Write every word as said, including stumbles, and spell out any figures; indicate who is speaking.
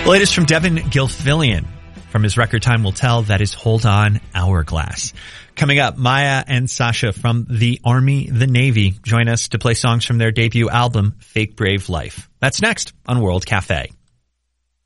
Speaker 1: latest from Devin Gilfillian from his record Time Will Tell. That is Hold On, Hourglass. Coming up, Maya and Sasha from the Army, the Navy join us to play songs from their debut album, Fake Brave Life. That's next on World Cafe.